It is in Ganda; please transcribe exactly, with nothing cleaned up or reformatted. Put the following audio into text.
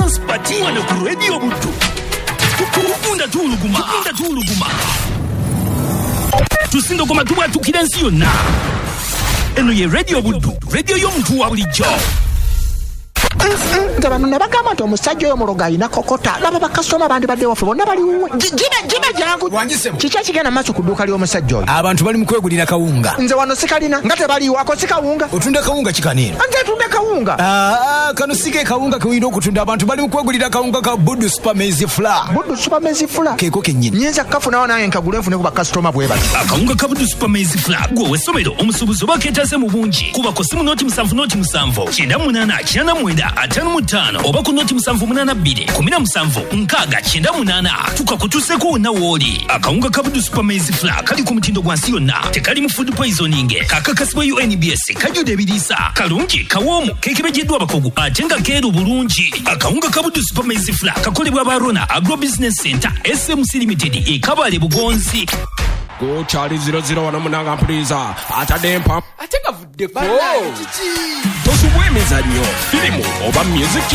dance party wano ku Radio Buddu. Kukunda tuluguma, kukunda tuluguma. Tusindo koma tuwa tukirensi yonna. Eno ye Radio Buddu, radio y'omuntu wa bulijjo. Nze bano nabagamba nti omusajja oyo muloga alina kokota laba bakasitoma bandi badde waffe bonna bali wuwe jiba jangu kiki ekigenda maaso ku dduuka ly'omusajja oyo abantu bali mu kwegulira kawunga nze wano sikalina nga tebaliiwako si kawunga otunda kawunga kikanira nze tunde kawunga aa kano sike kawunga kewina okutunda abantu bali mu kwegulira kawunga ka Buddu Super Maize Flour Buddu Super Maize Flour keeko kennyini nyinza kafunawo naye nkagule nfune ku bakasitoma bwe bati akawunga ka Buddu Super Maize Flour gwe w'essomero omusuubuzi oba keetaase mu bungi kuba ku simu nooti musanvu nooti musanvu kyenda munaana kyenda mwenda ataano mu ttaano oba ku nooti musanvu munaana bbiri kumi na musanvu nkaaga kyenda munaana tukakutuuseko wonna w'oli akawunga ka Buddu Super Maize Flour kali ku mutindo gwa nsi yonna tekali mu food poisoning kakakasibwa U N B S kajjudde ebiriisa kalungi kawoomu keekibejeddwa abakugu ate nga keeru bulungi akawunga ka Buddu Super Maize Flour kakolebwa ba Rona Agro Business Center S M C Limited e Kabale Bugonzi go Charlie zero zero one munanga mpuliza atadempa atenga vuddeko tosubwe emizannyo firimu oba music